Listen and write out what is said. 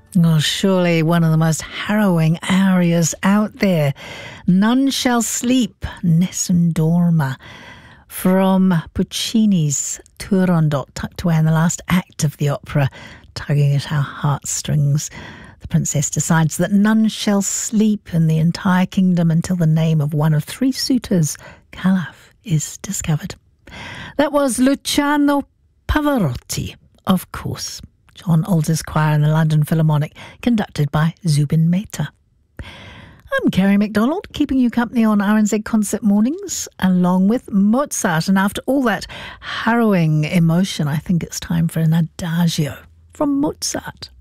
Oh, surely one of the most harrowing arias out there. None Shall Sleep, Nessun Dorma, from Puccini's Turandot, tucked away in the last act of the opera, tugging at our heartstrings. The princess decides that none shall sleep in the entire kingdom until the name of one of three suitors, Calaf, is discovered. That was Luciano Pavarotti, of course. John Alder's Choir in the London Philharmonic, conducted by Zubin Mehta. I'm Kerry MacDonald, keeping you company on RNZ Concert Mornings, along with Mozart. And after all that harrowing emotion, I think it's time for an adagio from Mozart.